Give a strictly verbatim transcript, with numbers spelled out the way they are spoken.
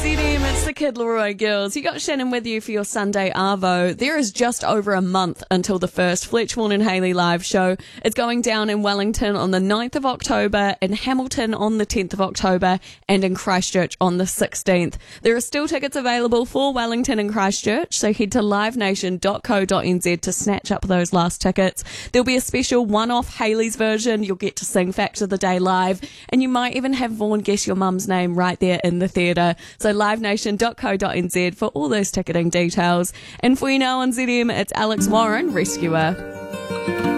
Z M, it's the Kid Leroy Girls. You got Shannon with you for your Sunday Arvo. There is just over a month until the first Fletch Warne and Hayley live show. It's going down in Wellington on the ninth of October, in Hamilton on the tenth of October, and in Christchurch on the sixteenth. There are still tickets available for Wellington and Christchurch, so head to live nation dot co dot n z to snatch up those last tickets. There'll be a special one-off Hayley's version. You'll get to sing Fact of the Day live, and you might even have Vaughan guess your mum's name right there in the theatre. So live nation dot co dot n z for all those ticketing details. And for you now on Z M, it's Alex Warren, Rescuer.